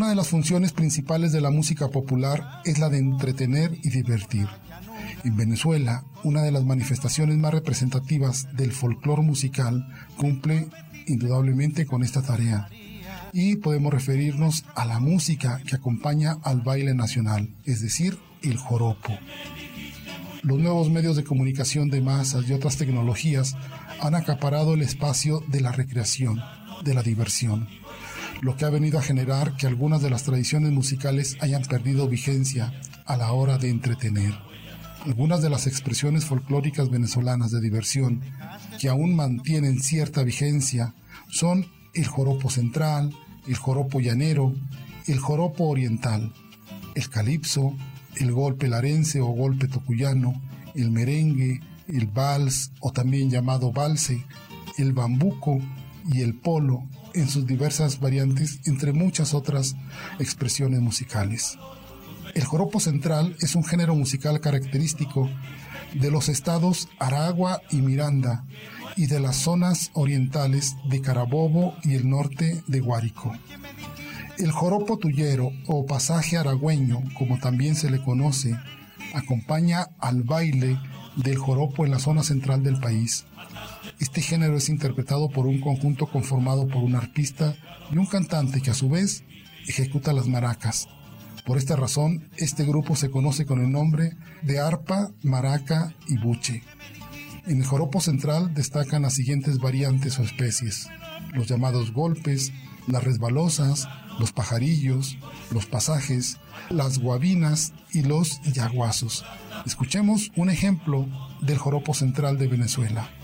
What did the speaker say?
Una de las funciones principales de la música popular es la de entretener y divertir. En Venezuela, una de las manifestaciones más representativas del folclore musical cumple indudablemente con esta tarea. Y podemos referirnos a la música que acompaña al baile nacional, es decir, el joropo. Los nuevos medios de comunicación de masas y otras tecnologías han acaparado el espacio de la recreación, de la diversión, lo que ha venido a generar que algunas de las tradiciones musicales hayan perdido vigencia a la hora de entretener. Algunas de las expresiones folclóricas venezolanas de diversión que aún mantienen cierta vigencia son el joropo central, el joropo llanero, el joropo oriental, el calipso, el golpe larense o golpe tocuyano, el merengue, el vals o también llamado valse, el bambuco y el polo en sus diversas variantes, entre muchas otras expresiones musicales. El joropo central es un género musical característico de los estados Aragua y Miranda y de las zonas orientales de Carabobo y el norte de Guárico. El joropo tuyero o pasaje aragüeño, como también se le conoce, acompaña al baile del joropo en la zona central del país. Este género es interpretado por un conjunto conformado por un arpista y un cantante que a su vez ejecuta las maracas. Por esta razón, este grupo se conoce con el nombre de arpa, maraca y buche. En el joropo central destacan las siguientes variantes o especies: los llamados golpes, las resbalosas, los pajarillos, los pasajes, las guabinas y los yaguazos. Escuchemos un ejemplo del joropo central de Venezuela.